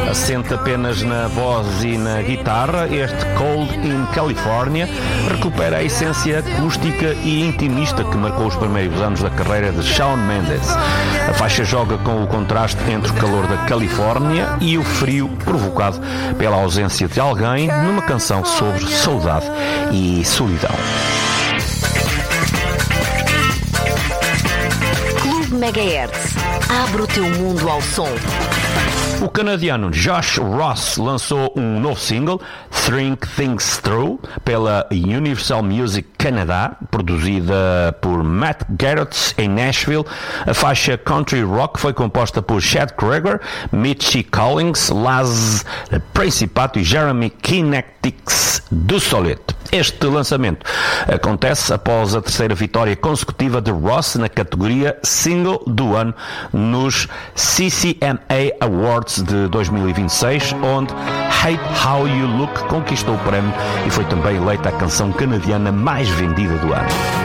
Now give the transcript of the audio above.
Assente apenas na voz e na guitarra, este Cold in California recupera a essência acústica e intimista que marcou os primeiros anos da carreira de Shawn Mendes. A faixa joga com o contraste entre o calor da Califórnia e o frio provocado pela ausência de alguém numa canção sobre saudade e solidão. Clube Megahertz. Abre o teu mundo ao som. O canadiano Josh Ross lançou um novo single, Think Things Through, pela Universal Music Canada, produzida por Matt Garrett em Nashville. A faixa Country Rock foi composta por Chad Kroeger, Mitchie Collins, Laz Principato e Jeremy Kinetics do Soleto. Este lançamento acontece após a terceira vitória consecutiva de Ross na categoria Single do Ano nos CCMA Awards de 2026, onde Hate How You Look conquistou o prémio e foi também eleita a canção canadiana mais vendida do ano.